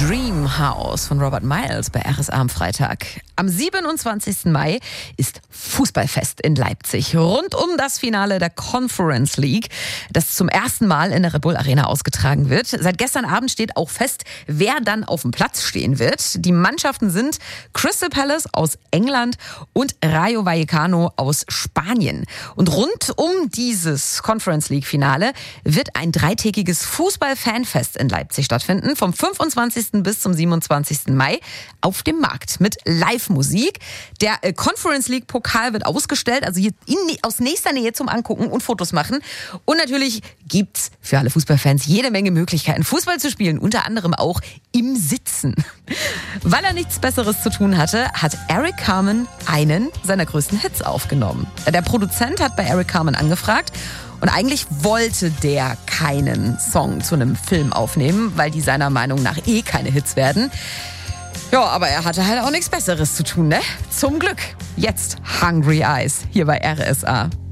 Dream House von Robert Miles bei RSA am Freitag. Am 27. Mai ist Fußballfest in Leipzig rund um das Finale der Conference League, das zum ersten Mal in der Red Bull Arena ausgetragen wird. Seit gestern Abend steht auch fest, wer dann auf dem Platz stehen wird. Die Mannschaften sind Crystal Palace aus England und Rayo Vallecano aus Spanien. Und rund um dieses Conference League Finale wird ein dreitägiges Fußball-Fanfest in Leipzig stattfinden, vom 25. bis zum 27. Mai auf dem Markt mit Live-Musik. Der Conference League Pokal wird ausgestellt, also hier aus nächster Nähe zum Angucken und Fotos machen. Und natürlich gibt's für alle Fußballfans jede Menge Möglichkeiten, Fußball zu spielen, unter anderem auch im Sitzen. Weil er nichts Besseres zu tun hatte, hat Eric Carmen einen seiner größten Hits aufgenommen. Der Produzent hat bei Eric Carmen angefragt und eigentlich wollte der keinen Song zu einem Film aufnehmen, weil die seiner Meinung nach keine Hits werden. Ja, aber er hatte halt auch nichts Besseres zu tun, ne? Zum Glück. Jetzt Hungry Eyes hier bei RSA.